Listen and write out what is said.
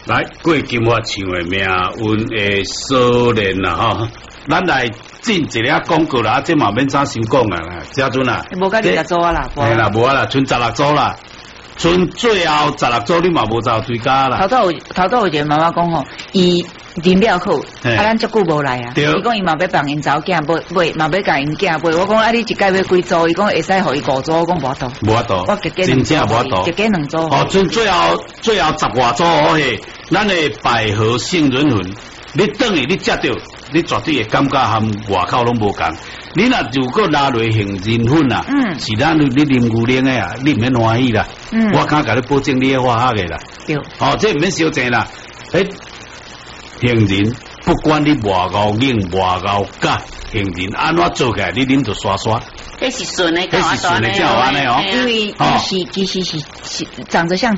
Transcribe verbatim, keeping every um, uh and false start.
来，过金华唱的命运的锁链啦吼，咱来进一个广告啦，这嘛免啥先讲啊，家尊啊， 无甲二十组啊啦， 系啦，无啊啦，剩十六组啦，剩最后十六组你嘛无走追加啦。 头头有头头有一个妈妈讲吼，伊临了考，啊咱足久无来啊，伊讲伊嘛要帮因查某囝买买，嘛要甲因囝买，我讲啊你一届要几组？伊讲会使互伊五组，我讲无度， 无度， 我一届两组，一届两组。 哦，剩最后最后十外组好嘿，咱的百合杏仁粉，你等于你食到，你绝对会感觉含外口拢无共。你若如果拿落杏仁粉啊，嗯，是咱你你啉牛奶的啊，你唔免欢喜啦，嗯，我敢甲你保证你会欢喜的啦， 对， 哦，这唔免小钱啦，诶，杏仁不管你外高硬外高假，杏仁安怎做起来，你啉就刷刷。 这是顺的， 这是顺的，叫安尼哦， 因为其实其实是是长得像